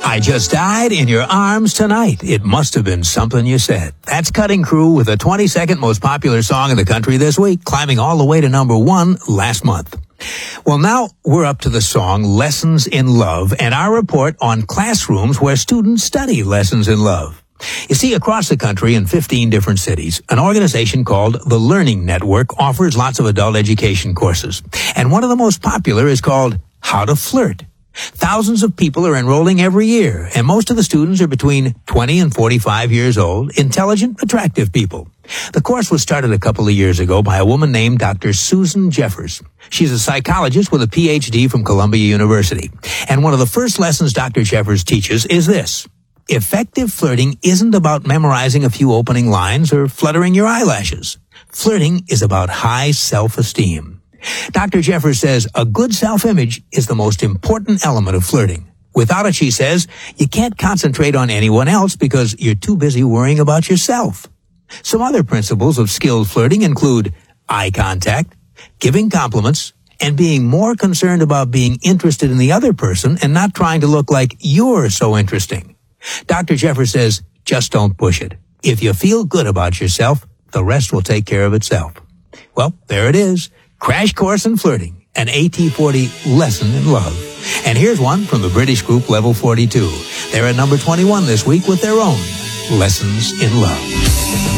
I just died in your arms tonight. It must have been something you said. That's Cutting Crew with the 22nd most popular song in the country this week, climbing all the way to number 1 last month. Well, now we're up to the song Lessons in Love and our report on classrooms where students study lessons in love. You see, across the country in 15 different cities, an organization called the Learning Network offers lots of adult education courses. And one of the most popular is called How to Flirt. Thousands of people are enrolling every year, and most of the students are between 20 and 45 years old, intelligent, attractive people. The course was started a couple of years ago by a woman named Dr. Susan Jeffers. She's a psychologist with a PhD from Columbia University. And one of the first lessons Dr. Jeffers teaches is this. Effective flirting isn't about memorizing a few opening lines or fluttering your eyelashes. Flirting is about high self-esteem. Dr. Jeffers says a good self-image is the most important element of flirting. Without it, she says, you can't concentrate on anyone else because you're too busy worrying about yourself. Some other principles of skilled flirting include eye contact, giving compliments, and being more concerned about being interested in the other person and not trying to look like you're so interesting. Dr. Jeffers says, just don't push it. If you feel good about yourself, the rest will take care of itself. Well, there it is. Crash Course in Flirting, an AT40 lesson in love. And here's one from the British group Level 42. They're at number 21 this week with their own Lessons in Love.